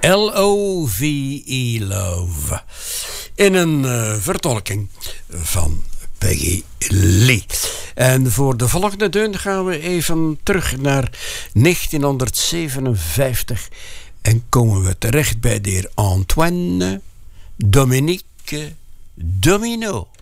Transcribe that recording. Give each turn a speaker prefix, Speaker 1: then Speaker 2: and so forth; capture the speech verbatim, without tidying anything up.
Speaker 1: L O V E Love. In een uh, vertolking van Peggy Lee. En voor de volgende deun gaan we even terug naar negentienhonderdzevenenvijftig. En komen we terecht bij de heer Antoine Dominique Domino.